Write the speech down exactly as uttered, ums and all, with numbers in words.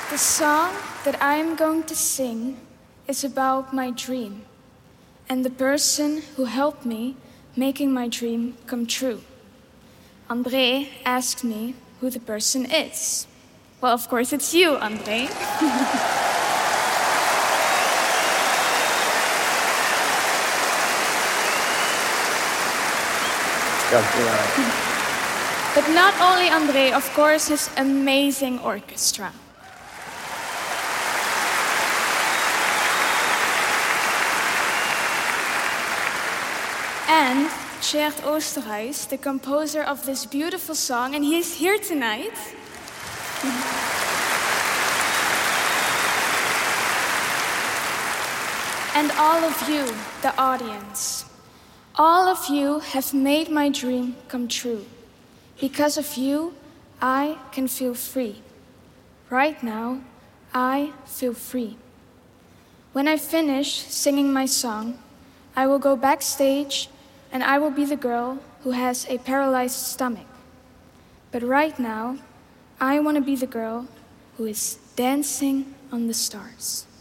The song that I am going to sing is about my dream and the person who helped me making my dream come true. André asked me who the person is. Well, of course, it's you, André. But not only André, of course, his amazing orchestra. And Tjeerd Oosterhuis, the composer of this beautiful song, and he's here tonight. And all of you, the audience. All of you have made my dream come true. Because of you, I can feel free. Right now, I feel free. When I finish singing my song, I will go backstage and I will be the girl who has a paralyzed stomach. But right now, I want to be the girl who is dancing on the stars.